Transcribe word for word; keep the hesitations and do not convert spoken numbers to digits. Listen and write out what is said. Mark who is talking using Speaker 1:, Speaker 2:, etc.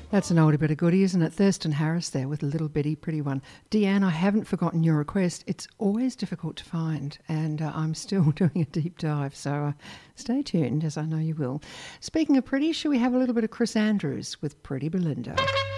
Speaker 1: That's an oldie but a goodie, isn't it? Thurston Harris there with a little bitty pretty one. Deanne, I haven't forgotten your request. It's always difficult to find, and uh, I'm still doing a deep dive, so uh, stay tuned, as I know you will. Speaking of pretty, shall we have a little bit of Chris Andrews with Pretty Belinda?